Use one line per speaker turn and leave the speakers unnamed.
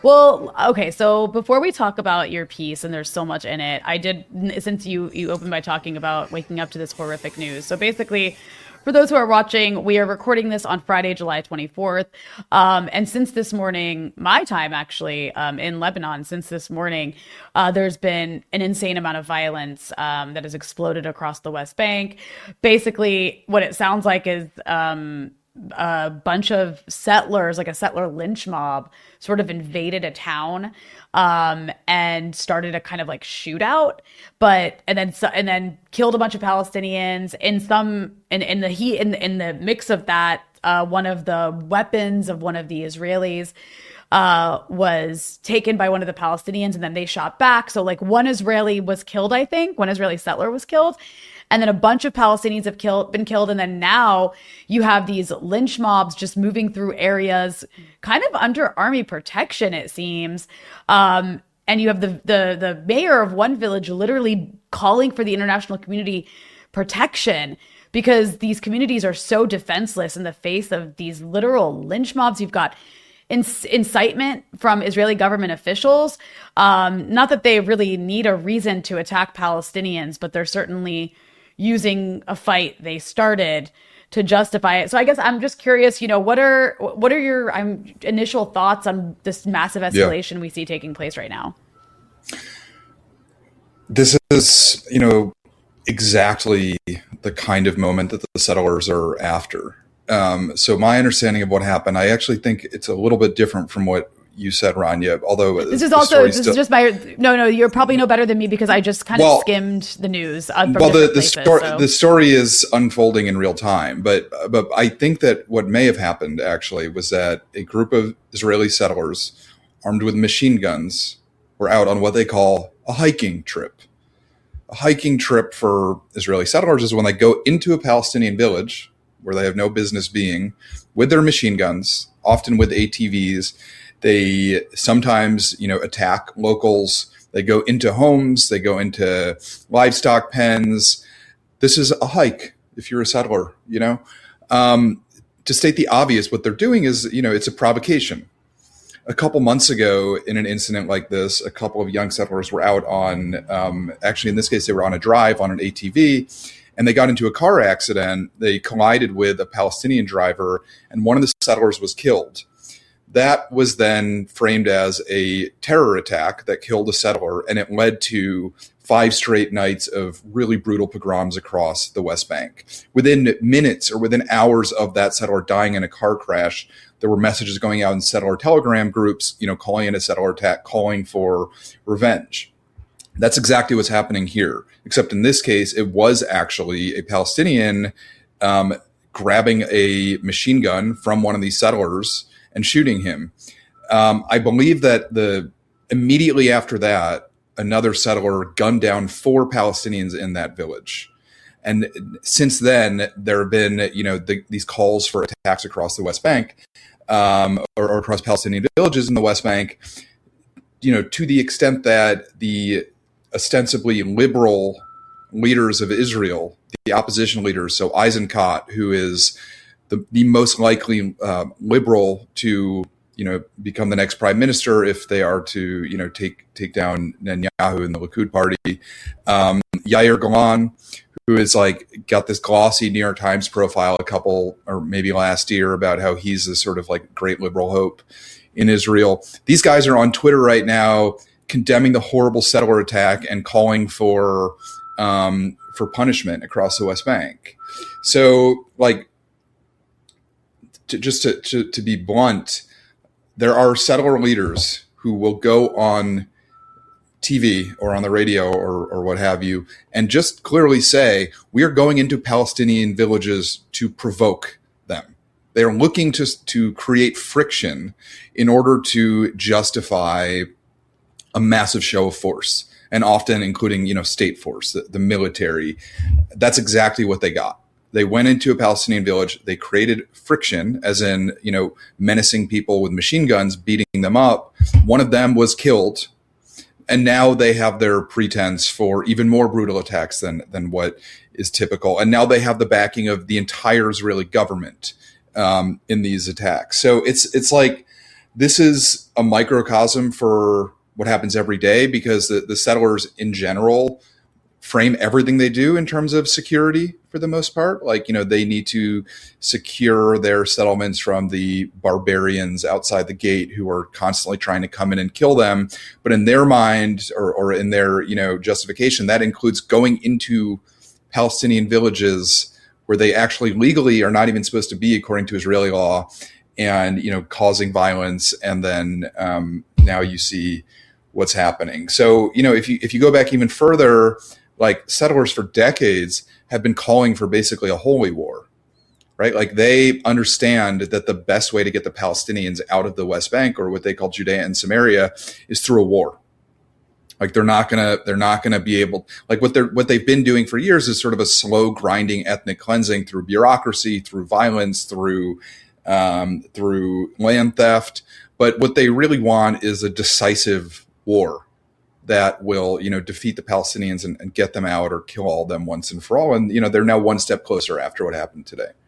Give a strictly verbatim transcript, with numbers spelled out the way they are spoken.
Well, okay. So before we talk about your piece, and there's so much in it, I did, since you you opened by talking about waking up to this horrific news. So basically, for those who are watching, we are recording this on Friday, July twenty-fourth. Um, and since this morning, my time actually, um, in Lebanon, since this morning, uh, there's been an insane amount of violence um, that has exploded across the West Bank. Basically, what it sounds like is um, a bunch of settlers, like a settler lynch mob, sort of invaded a town um, and started a kind of like shootout, but and then and then killed a bunch of Palestinians. In some in in the heat in in the mix of that, uh, one of the weapons of one of the Israelis uh, was taken by one of the Palestinians, and then they shot back. So like one Israeli was killed, I think, one Israeli settler was killed. And then a bunch of Palestinians have killed, been killed. And then now you have these lynch mobs just moving through areas kind of under army protection, it seems. Um, and you have the, the, the mayor of one village literally calling for the international community protection because these communities are so defenseless in the face of these literal lynch mobs. You've got Inc- incitement from Israeli government officials. Um, not that they really need a reason to attack Palestinians, but they're certainly using a fight they started to justify it. So I guess I'm just curious, you know, what are what are your um, initial thoughts on this massive escalation yeah. we see taking place right now?
This is, you know, exactly the kind of moment that the settlers are after. Um, so my understanding of what happened, I actually think it's a little bit different from what you said, Rania, although
this is also, this still, is just my, no, no, you're probably know better than me because I just kind
well,
of skimmed the news. Uh, from
well, the, the,
places,
story,
so.
the story is unfolding in real time, but, but I think that what may have happened actually was that a group of Israeli settlers armed with machine guns were out on what they call a hiking trip. A hiking trip for Israeli settlers is when they go into a Palestinian village where they have no business being with their machine guns, often with A T Vs. They sometimes, you know, attack locals. They go into homes. They go into livestock pens. This is a hike if you're a settler, you know. Um, to state the obvious, what they're doing is, you know, it's a provocation. A couple months ago, in an incident like this, a couple of young settlers were out on, um, actually in this case, they were on a drive on an A T V, and they got into a car accident. They collided with a Palestinian driver, and one of the settlers was killed. That was then framed as a terror attack that killed a settler, and it led to five straight nights of really brutal pogroms across the West Bank. Within minutes or within hours of that settler dying in a car crash, there were messages going out in settler telegram groups, you know, calling in a settler attack, calling for revenge. That's exactly what's happening here, except in this case, it was actually a Palestinian um, grabbing a machine gun from one of these settlers and shooting him. Um, I believe that the immediately after that, another settler gunned down four Palestinians in that village. And since then, there have been, you know, the, these calls for attacks across the West Bank um, or, or across Palestinian villages in the West Bank, you know, to the extent that the ostensibly liberal leaders of Israel, the opposition leaders, so Eisenkot, who is the, the most likely uh, liberal to, you know, become the next prime minister if they are to, you know, take take down Netanyahu and the Likud party. Um, Yair Golan, who is like got this glossy New York Times profile a couple or maybe last year about how he's a sort of like great liberal hope in Israel. These guys are on Twitter right now condemning the horrible settler attack and calling for um, for punishment across the West Bank. So, like, to, just to, to to be blunt, there are settler leaders who will go on T V or on the radio or, or what have you, and just clearly say, we are going into Palestinian villages to provoke them. They are looking to, to create friction in order to justify a massive show of force, and often including, you know, state force, the, the military. That's exactly what they got. They went into a Palestinian village. They created friction, as in, you know, menacing people with machine guns, beating them up. One of them was killed. And now they have their pretense for even more brutal attacks than, than what is typical. And now they have the backing of the entire Israeli government um, in these attacks. So it's it's like this is a microcosm for what happens every day, because the, the settlers in general frame everything they do in terms of security for the most part. Like, you know, they need to secure their settlements from the barbarians outside the gate who are constantly trying to come in and kill them. But in their mind, or, or in their, you know, justification, that includes going into Palestinian villages where they actually legally are not even supposed to be according to Israeli law, and, you know, causing violence. And then um, now you see what's happening. So, you know, if you if you go back even further, like settlers for decades have been calling for basically a holy war, right? Like they understand that the best way to get the Palestinians out of the West Bank, or what they call Judea and Samaria, is through a war. Like they're not gonna, they're not gonna be able, like what they're, what they've been doing for years is sort of a slow grinding ethnic cleansing through bureaucracy, through violence, through, um, through land theft. But what they really want is a decisive war that will, you know, defeat the Palestinians and, and get them out, or kill all of them once and for all. And, you know, they're now one step closer after what happened today.